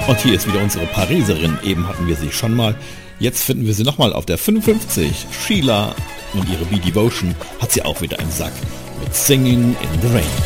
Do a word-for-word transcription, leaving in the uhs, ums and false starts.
Und hier ist wieder unsere Pariserin. Eben hatten wir sie schon mal. Jetzt finden wir sie nochmal auf der fünfundfünfzig. Sheila und ihre Be Devotion hat sie auch wieder im Sack. Mit Singing in the Rain.